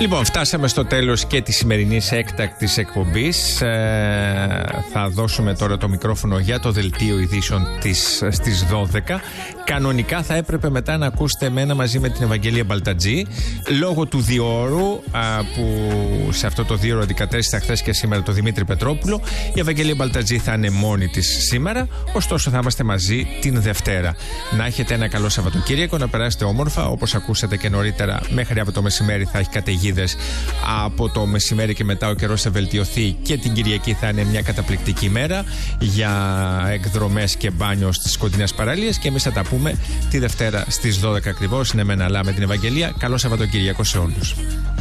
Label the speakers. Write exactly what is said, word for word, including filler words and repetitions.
Speaker 1: Λοιπόν, φτάσαμε στο τέλος και της σημερινής έκτακτης εκπομπής. Ε, θα δώσουμε τώρα το μικρόφωνο για το δελτίο ειδήσεων της, στις δώδεκα. Κανονικά θα έπρεπε μετά να ακούσετε εμένα μαζί με την Ευαγγελία Μπαλτατζή. Λόγω του διόρου, α, που σε αυτό το διόρο αντικατέστησα χθες και σήμερα το Δημήτρη Πετρόπουλο, η Ευαγγελία Μπαλτατζή θα είναι μόνη της σήμερα. Ωστόσο θα είμαστε μαζί την Δευτέρα. Να έχετε ένα καλό Σαββατοκύριακο, να περάσετε όμορφα. Όπως ακούσατε και νωρίτερα, μέχρι από το μεσημέρι θα έχει καταιγίδες. Από το μεσημέρι και μετά ο καιρός θα βελτιωθεί και την Κυριακή θα είναι μια καταπληκτική μέρα για εκδρομές και μπάνιο στις κοντινές παραλίες. Και εμείς θα τα πούμε τη Δευτέρα στις δώδεκα ακριβώς. Είναι με ένα αλλά με την Ευαγγελία. Καλό Σαββατοκύριακο σε όλους.